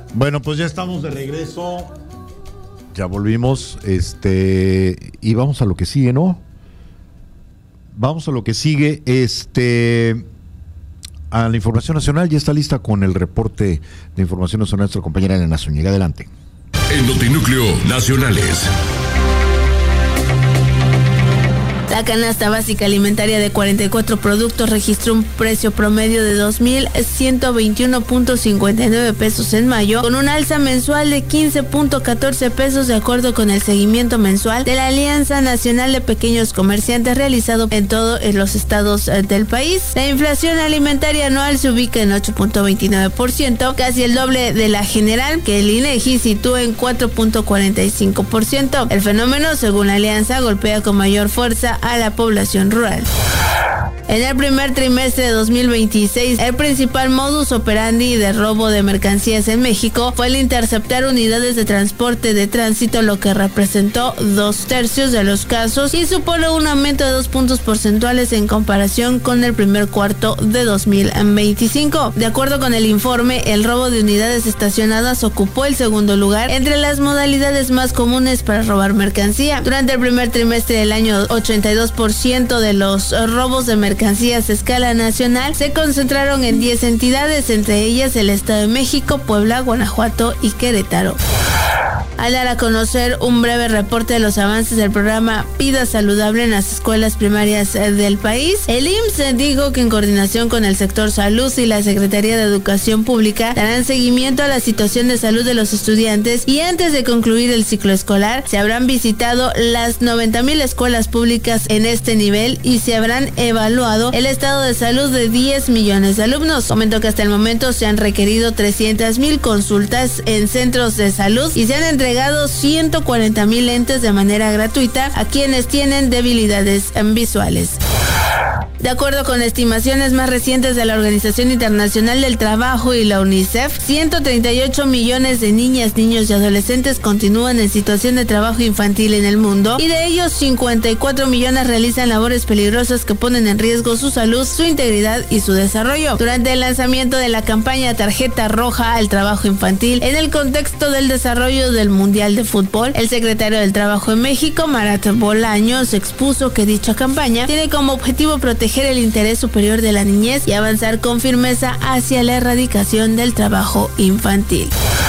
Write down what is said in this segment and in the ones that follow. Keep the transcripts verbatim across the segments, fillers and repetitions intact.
Bueno, pues ya estamos de regreso. Ya volvimos. Este. Y vamos a lo que sigue, ¿no? Vamos a lo que sigue. Este. A la información nacional. Ya está lista con el reporte de información nacional nuestra compañera Elena Zúñiga. Adelante. En Notinúcleo Nacionales. La canasta básica alimentaria de cuarenta y cuatro productos registró un precio promedio de dos mil ciento veintiuno punto cincuenta y nueve pesos en mayo, con un alza mensual de quince punto catorce pesos de acuerdo con el seguimiento mensual de la Alianza Nacional de Pequeños Comerciantes realizado en todos los estados del país. La inflación alimentaria anual se ubica en ocho punto veintinueve por ciento, casi el doble de la general, que el INEGI sitúa en cuatro punto cuarenta y cinco por ciento. El fenómeno, según la alianza, golpea con mayor fuerza a la población rural. En el primer trimestre de dos mil veintiséis, el principal modus operandi de robo de mercancías en México fue el interceptar unidades de transporte de tránsito, lo que representó dos tercios de los casos y supone un aumento de dos puntos porcentuales en comparación con el primer cuarto de dos mil veinticinco. De acuerdo con el informe, el robo de unidades estacionadas ocupó el segundo lugar entre las modalidades más comunes para robar mercancía. Durante el primer trimestre del año, ochenta y dos por ciento de los robos de mercancías mercancías a escala nacional se concentraron en diez entidades, entre ellas el Estado de México, Puebla, Guanajuato y Querétaro. Al dar a conocer un breve reporte de los avances del programa Vida Saludable en las escuelas primarias del país, el I M S S dijo que en coordinación con el sector salud y la Secretaría de Educación Pública darán seguimiento a la situación de salud de los estudiantes y antes de concluir el ciclo escolar se habrán visitado las noventa mil escuelas públicas en este nivel y se habrán evaluado el estado de salud de diez millones de alumnos. Comentó que hasta el momento se han requerido trescientas mil consultas en centros de salud y se han entregado ciento cuarenta mil lentes de manera gratuita a quienes tienen debilidades visuales. De acuerdo con estimaciones más recientes de la Organización Internacional del Trabajo y la UNICEF, ciento treinta y ocho millones de niñas, niños y adolescentes continúan en situación de trabajo infantil en el mundo y de ellos cincuenta y cuatro millones realizan labores peligrosas que ponen en riesgo su salud, su integridad y su desarrollo. Durante el lanzamiento de la campaña Tarjeta Roja al Trabajo Infantil en el contexto del desarrollo del Mundial de Fútbol, el secretario del Trabajo en México, Marat Bolaños, expuso que dicha campaña tiene como objetivo proteger el interés superior de la niñez y avanzar con firmeza hacia la erradicación del trabajo infantil.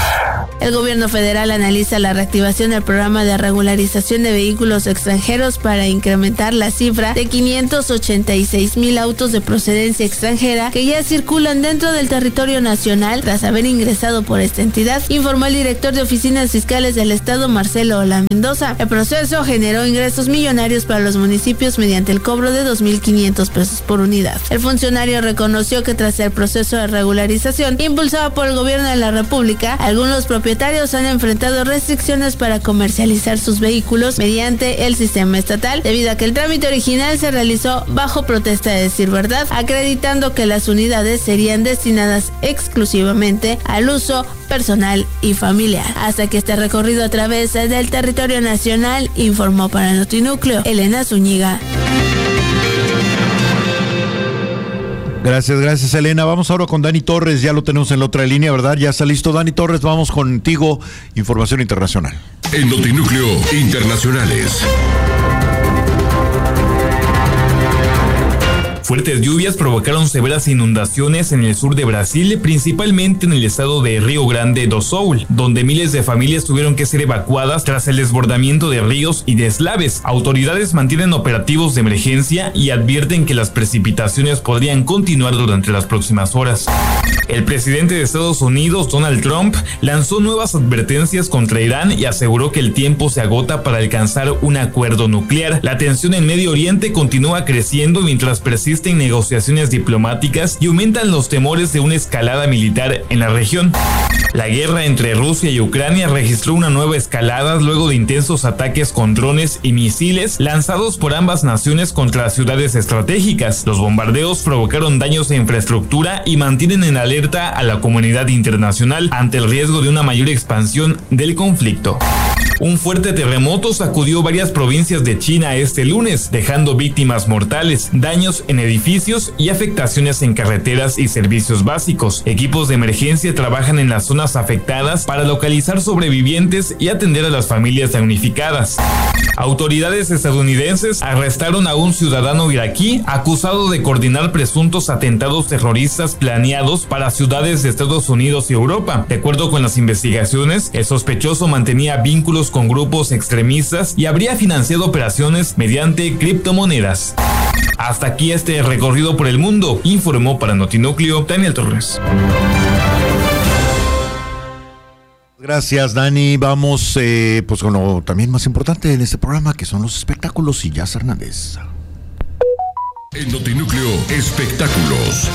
El gobierno federal analiza la reactivación del programa de regularización de vehículos extranjeros para incrementar la cifra de quinientos ochenta y seis mil autos de procedencia extranjera que ya circulan dentro del territorio nacional tras haber ingresado por esta entidad, informó el director de oficinas fiscales del estado, Marcelo Ola Mendoza. El proceso generó ingresos millonarios para los municipios mediante el cobro de dos mil quinientos pesos por unidad. El funcionario reconoció que tras el proceso de regularización impulsado por el gobierno de la República, algunos propietarios han enfrentado restricciones para comercializar sus vehículos mediante el sistema estatal, debido a que el trámite original se realizó bajo protesta de decir verdad, acreditando que las unidades serían destinadas exclusivamente al uso personal y familiar. Hasta que este recorrido a través del territorio nacional, informó para Notinúcleo Elena Zúñiga. Gracias, gracias Elena. Vamos ahora con Dani Torres, ya lo tenemos en la otra línea, ¿verdad? Ya está listo Dani Torres, vamos contigo, información internacional. En Notinúcleo Internacionales. Fuertes lluvias provocaron severas inundaciones en el sur de Brasil, principalmente en el estado de Río Grande do Sul, donde miles de familias tuvieron que ser evacuadas tras el desbordamiento de ríos y deslaves. Autoridades mantienen operativos de emergencia y advierten que las precipitaciones podrían continuar durante las próximas horas. El presidente de Estados Unidos, Donald Trump, lanzó nuevas advertencias contra Irán y aseguró que el tiempo se agota para alcanzar un acuerdo nuclear. La tensión en Medio Oriente continúa creciendo mientras persisten negociaciones diplomáticas y aumentan los temores de una escalada militar en la región. La guerra entre Rusia y Ucrania registró una nueva escalada luego de intensos ataques con drones y misiles lanzados por ambas naciones contra ciudades estratégicas. Los bombardeos provocaron daños a infraestructura y mantienen en alerta a la comunidad internacional ante el riesgo de una mayor expansión del conflicto. Un fuerte terremoto sacudió varias provincias de China este lunes, dejando víctimas mortales, daños en edificios y afectaciones en carreteras y servicios básicos. Equipos de emergencia trabajan en las zonas afectadas para localizar sobrevivientes y atender a las familias damnificadas. Autoridades estadounidenses arrestaron a un ciudadano iraquí acusado de coordinar presuntos atentados terroristas planeados para ciudades de Estados Unidos y Europa. De acuerdo con las investigaciones, el sospechoso mantenía vínculos con grupos extremistas y habría financiado operaciones mediante criptomonedas. Hasta aquí este recorrido por el mundo, informó para Notinúcleo Daniel Torres. Gracias, Dani. Vamos eh, pues con lo también más importante en este programa, que son los espectáculos, y Jazz Hernández. En Notinúcleo, espectáculos.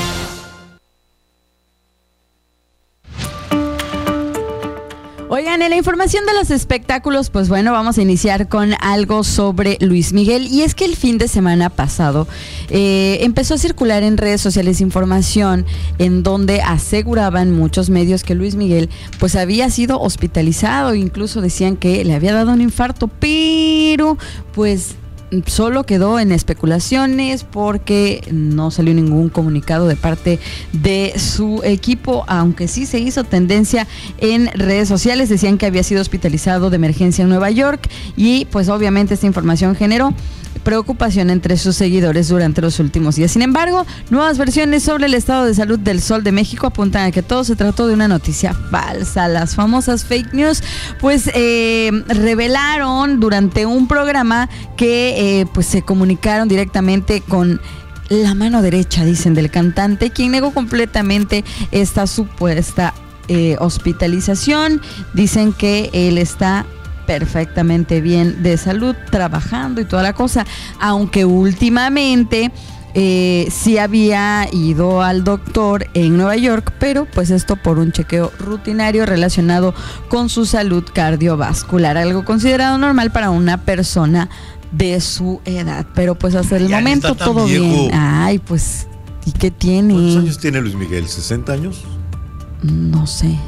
Oigan, en la información de los espectáculos, pues bueno, vamos a iniciar con algo sobre Luis Miguel. Y es que el fin de semana pasado eh, empezó a circular en redes sociales información en donde aseguraban muchos medios que Luis Miguel pues había sido hospitalizado. Incluso decían que le había dado un infarto, pero pues solo quedó en especulaciones porque no salió ningún comunicado de parte de su equipo, aunque sí se hizo tendencia en redes sociales. Decían que había sido hospitalizado de emergencia en Nueva York y pues obviamente esta información generó preocupación entre sus seguidores durante los últimos días. Sin embargo, nuevas versiones sobre el estado de salud del Sol de México apuntan a que todo se trató de una noticia falsa. Las famosas fake news pues eh, revelaron durante un programa que eh, pues se comunicaron directamente con la mano derecha, dicen, del cantante, quien negó completamente esta supuesta eh, hospitalización. Dicen que él está perfectamente bien de salud, trabajando y toda la cosa, aunque últimamente eh, sí había ido al doctor en Nueva York, pero pues esto por un chequeo rutinario relacionado con su salud cardiovascular, algo considerado normal para una persona de su edad, pero pues hasta el ya momento todo viejo. bien. Ay, pues, ¿y qué tiene? ¿Cuántos años tiene Luis Miguel? ¿sesenta años? No sé.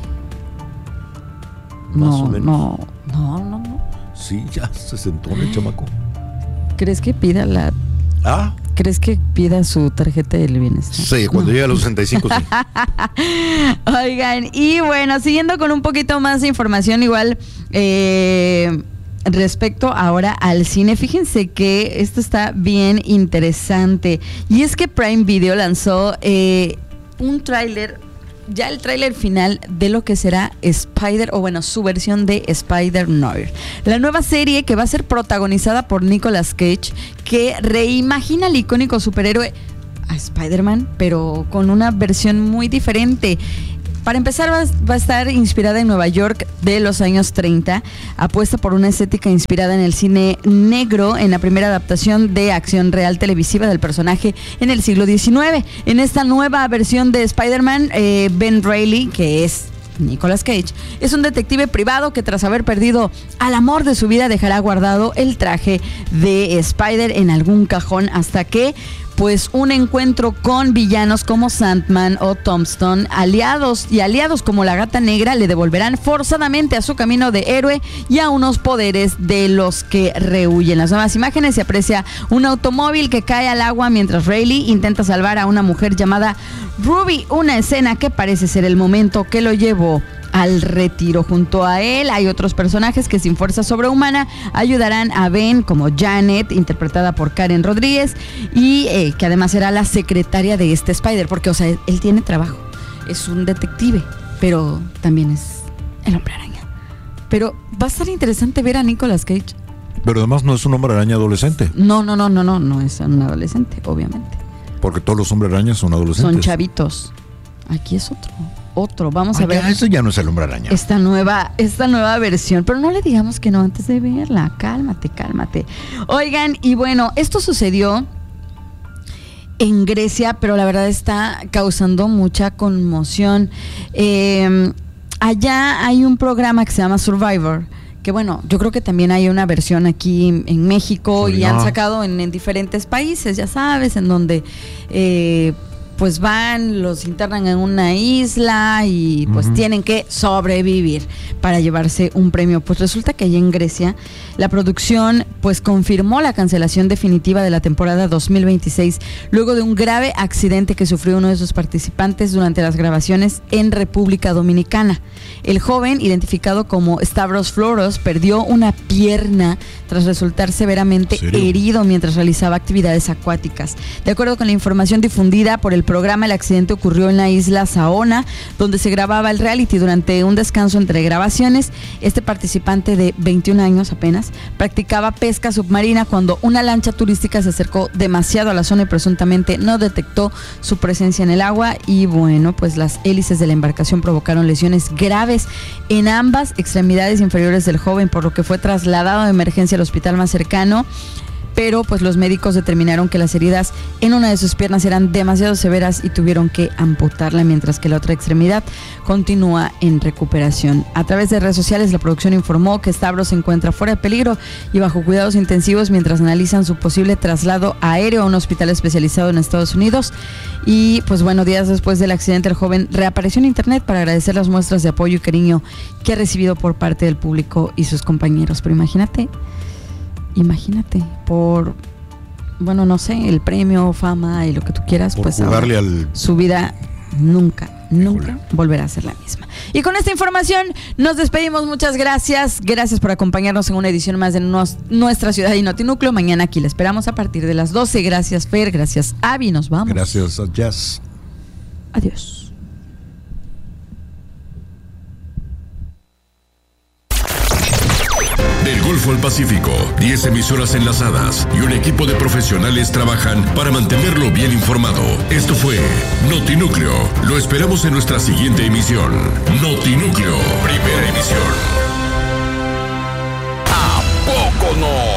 Más no, o menos. no, no, no, no. Sí, ya se sentó en el chamaco. ¿Crees que pida la Ah, ¿Crees que pida su tarjeta del bienestar? sí, cuando No. llegue a los sesenta y cinco, sí. Oigan, y bueno, siguiendo con un poquito más de información, igual eh, respecto ahora al cine, fíjense que esto está bien interesante. Y es que Prime Video lanzó eh, un tráiler, ya el tráiler final de lo que será Spider, o bueno, su versión de Spider-Noir. La nueva serie que va a ser protagonizada por Nicolas Cage, que reimagina al icónico superhéroe a Spider-Man, pero con una versión muy diferente. Para empezar, va, va a estar inspirada en Nueva York de los años treinta, apuesta por una estética inspirada en el cine negro, en la primera adaptación de acción real televisiva del personaje en el siglo diecinueve. En esta nueva versión de Spider-Man, eh, Ben Reilly, que es Nicolas Cage, es un detective privado que tras haber perdido al amor de su vida dejará guardado el traje de Spider en algún cajón hasta que pues un encuentro con villanos como Sandman o Tombstone, aliados y aliados como la Gata Negra, le devolverán forzadamente a su camino de héroe y a unos poderes de los que rehuyen. En las nuevas imágenes se aprecia un automóvil que cae al agua mientras Reilly intenta salvar a una mujer llamada Ruby, una escena que parece ser el momento que lo llevó al retiro. Junto a él hay otros personajes que sin fuerza sobrehumana ayudarán a Ben, como Janet, interpretada por Karen Rodríguez, y eh, que además será la secretaria de este Spider, porque o sea, él tiene trabajo, es un detective, pero también es el Hombre Araña. Pero va a estar interesante ver a Nicolas Cage. Pero además no es un hombre araña adolescente, No, no, no, no, no, no es un adolescente, obviamente. porque todos los hombres arañas son adolescentes. Son chavitos. Aquí es otro, otro. Vamos Ah, a ver. ya, eso ya no es el hombre araña. Esta nueva, esta nueva versión, pero no le digamos que no antes de verla. Cálmate, cálmate. Oigan, y bueno, esto sucedió en Grecia, pero la verdad está causando mucha conmoción. Eh, allá hay un programa que se llama Survivor, que bueno, yo creo que también hay una versión aquí en México, Sí, y no. han sacado en, en diferentes países, ya sabes, en donde eh, pues van, los internan en una isla y pues uh-huh. tienen que sobrevivir para llevarse un premio. Pues resulta que allí en Grecia la producción pues confirmó la cancelación definitiva de la temporada dos mil veintiséis luego de un grave accidente que sufrió uno de sus participantes durante las grabaciones en República Dominicana. El joven, identificado como Stavros Floros, perdió una pierna tras resultar severamente herido mientras realizaba actividades acuáticas. De acuerdo con la información difundida por el programa, el accidente ocurrió en la isla Saona, donde se grababa el reality. Durante un descanso entre grabaciones, este participante de veintiún años apenas practicaba pesca submarina cuando una lancha turística se acercó demasiado a la zona y presuntamente no detectó su presencia en el agua, y bueno, pues las hélices de la embarcación provocaron lesiones graves en ambas extremidades inferiores del joven, por lo que fue trasladado de emergencia al hospital más cercano. Pero pues los médicos determinaron que las heridas en una de sus piernas eran demasiado severas y tuvieron que amputarla, mientras que la otra extremidad continúa en recuperación. A través de redes sociales, la producción informó que Stavros se encuentra fuera de peligro y bajo cuidados intensivos mientras analizan su posible traslado aéreo a un hospital especializado en Estados Unidos. Y pues bueno, días después del accidente, el joven reapareció en internet para agradecer las muestras de apoyo y cariño que ha recibido por parte del público y sus compañeros. Pero imagínate... Imagínate, por, bueno, no sé, el premio, fama y lo que tú quieras, por pues ahora al... su vida nunca, nunca Híjole. volverá a ser la misma. Y con esta información nos despedimos. Muchas gracias. Gracias por acompañarnos en una edición más de nos, Nuestra Ciudad y Notinúcleo. Mañana aquí la esperamos a partir de las doce. Gracias, Fer. Gracias, Avi. Nos vamos. Gracias, Jazz. Adiós. Del Golfo al Pacífico, diez emisoras enlazadas y un equipo de profesionales trabajan para mantenerlo bien informado. Esto fue Notinúcleo. Lo esperamos en nuestra siguiente emisión. Notinúcleo, primera emisión. ¿A poco no?